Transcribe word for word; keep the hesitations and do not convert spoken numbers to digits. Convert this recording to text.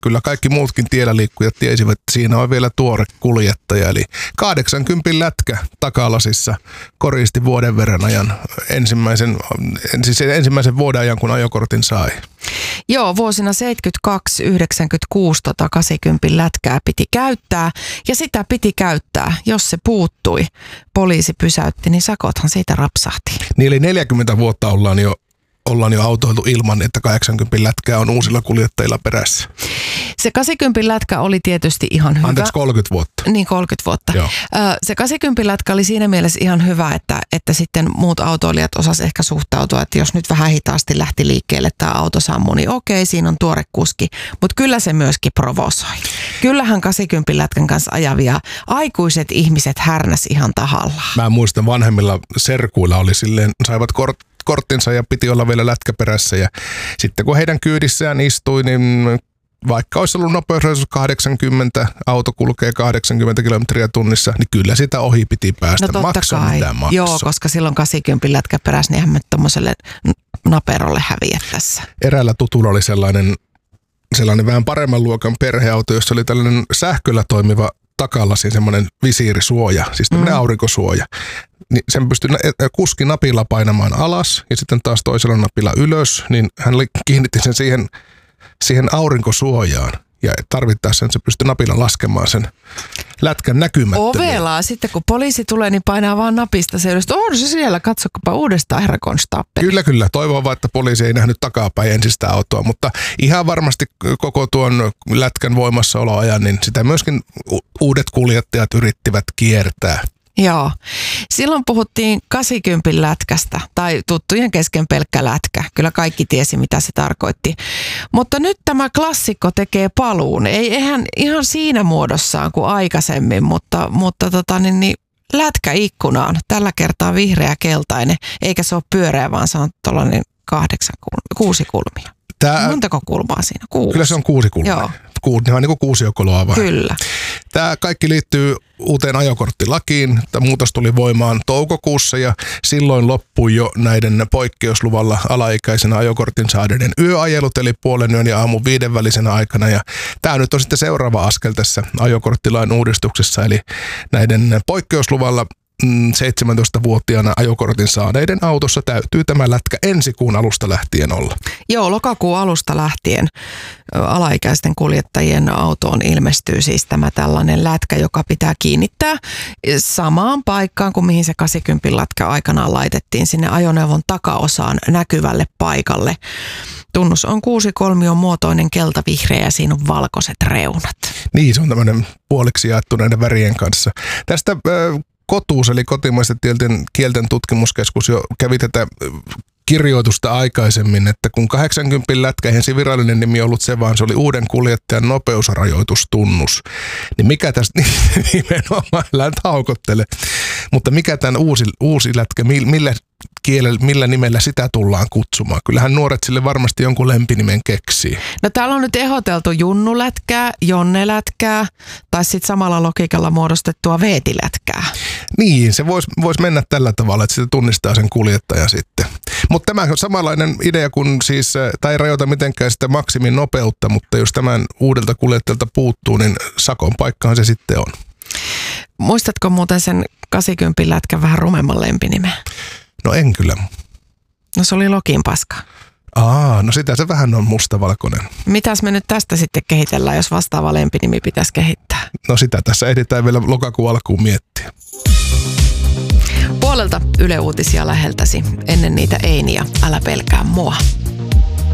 kyllä kaikki muutkin tiellä liikkujat tiesivät, että siinä on vielä tuore kuljettaja. Eli kahdeksankymmentä lätkä takalasissa koristi vuoden verran ajan ensimmäisen, siis ensimmäisen vuoden ajan, kun ajokortin sai. Joo, vuosina seitsemänkymmentäkaksi yhdeksänkymmentäkuusi tota kahdeksankymmentä lätkää piti käyttää ja sitä piti käyttää, jos se puuttui. Poliisi pysäytti, niin sakothan siitä rapsahti. Niin eli neljäkymmentä vuotta ollaan jo ollaan jo autoiltu ilman, että kahdeksankymmentä lätkää on uusilla kuljettajilla perässä. Se kahdeksankymmentä lätkä oli tietysti ihan hyvä. Anteeksi, kolmekymmentä vuotta. Niin, kolmekymmentä vuotta. Joo. Se kahdeksankymmentä lätkä oli siinä mielessä ihan hyvä, että, että sitten muut autoilijat osas ehkä suhtautua, että jos nyt vähän hitaasti lähti liikkeelle tämä auto sammui, niin okei, siinä on tuore kuski. Mutta kyllä se myöskin provosoi. Kyllähän kahdeksankymmentä lätkän kanssa ajavia aikuiset ihmiset härnäs ihan tahallaan. Mä muistan vanhemmilla serkuilla oli silleen, saivat kort korttinsa ja piti olla vielä lätkä perässä ja sitten kun heidän kyydissään istui, niin vaikka olisi ollut nopeusrajoitus kahdeksankymmentä, auto kulkee kahdeksankymmentä kilometriä tunnissa, niin kyllä sitä ohi piti päästä. No totta maksa kai. mitä maksaa. Joo, koska silloin kahdeksankymmentä lätkä perässä, niin eihän me tommoselle naperolle häviä tässä. Eräällä tutulla oli sellainen, sellainen vähän paremman luokan perheauto, jossa oli tällainen sähköllä toimiva takalasin semmoinen visiirisuoja, siis tämmöinen mm. aurinkosuoja. Niin sen pystyi kuski napilla painamaan alas ja sitten taas toisella napilla ylös, niin hän kiinnitti sen siihen, siihen aurinkosuojaan. Ja tarvittaessa se pystyi napilla laskemaan sen lätkän näkymättömiin. Ovelaa. Sitten kun poliisi tulee, niin painaa vaan napista se ylös. On se siellä, katsokapa uudestaan, herra konstaappeli. Kyllä, kyllä. Toivon vaan, että poliisi ei nähnyt takapäin ensin sitä autoa. Mutta ihan varmasti koko tuon lätkän voimassaoloajan, niin sitä myöskin uudet kuljettajat yrittivät kiertää. Joo. Silloin puhuttiin kahdeksankymmentä lätkästä tai tuttujen kesken pelkkä lätkä. Kyllä kaikki tiesi, mitä se tarkoitti. Mutta nyt tämä klassikko tekee paluun. Ei eihän ihan siinä muodossaan kuin aikaisemmin, mutta, mutta tota, niin, niin, lätkä ikkunaan. Tällä kertaa vihreä keltainen, eikä se ole pyöreä, vaan se on tuollainen kahdeksan, kuusi kulmia. Tää, Montako kulmaa siinä? Kuusi. Kyllä se on kuusi kulmia. Joo. Ku, ne on niin kuin kuusiokoloa vai? Kyllä. Tämä kaikki liittyy uuteen ajokorttilakiin. Tämä muutos tuli voimaan toukokuussa ja silloin loppui jo näiden poikkeusluvalla alaikäisenä ajokortin saaneiden yöajelut, eli puolen yön ja aamun viiden välisenä aikana. Ja tämä nyt on sitten seuraava askel tässä ajokorttilain uudistuksessa, eli näiden poikkeusluvalla seitsemäntoistavuotiaana ajokortin saaneiden autossa täytyy tämä lätkä ensi kuun alusta lähtien olla. Joo, lokakuun alusta lähtien alaikäisten kuljettajien autoon ilmestyy siis tämä tällainen lätkä, joka pitää kiinnittää samaan paikkaan kuin mihin se kahdeksankymmentä lätkä aikanaan laitettiin, sinne ajoneuvon takaosaan näkyvälle paikalle. Tunnus on kuusikolmion muotoinen keltavihreä ja siinä on valkoiset reunat. Niin, se on tämmöinen puoliksi jaettu näiden värien kanssa. Tästä äh, Kotuus, eli kotimaisten kielten, kielten tutkimuskeskus, jo kävi tätä kirjoitusta aikaisemmin, että kun kahdeksankymmentä lätkä, eihän se virallinen nimi ollut se, vaan se oli uuden kuljettajan nopeusrajoitustunnus. Niin mikä tästä nimenomaan, älä haukottele, mutta mikä tämän uusi, uusi lätkä, millä kielellä, millä nimellä sitä tullaan kutsumaan? Kyllähän nuoret sille varmasti jonkun lempinimen keksii. No täällä on nyt ehdoteltu junnulätkää, jonnelätkää tai sitten samalla logiikalla muodostettua veetilätkää. Niin, se voisi vois mennä tällä tavalla, että sitä tunnistaa sen kuljettaja sitten. Mutta tämä on samanlainen idea kuin siis, tai ei rajoita mitenkään sitä maksimin nopeutta, mutta jos tämän uudelta kuljettajalta puuttuu, niin sakon paikkaan se sitten on. Muistatko muuten sen kahdeksankymmentä lätkän vähän rumemman lempinimen? No en kyllä. No se oli Lokin paska. Aa, no sitä se vähän on mustavalkoinen. Mitäs me nyt tästä sitten kehitellään, jos vastaava lempinimi pitäisi kehittää? No sitä tässä ehditään vielä lokakuun alkuun miettiä. Puolelta Yle Uutisia läheltäsi. Ennen niitä Eini ja Älä pelkää mua.